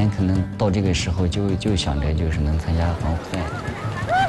年可能到这个时候就想着就是能参加防护赛。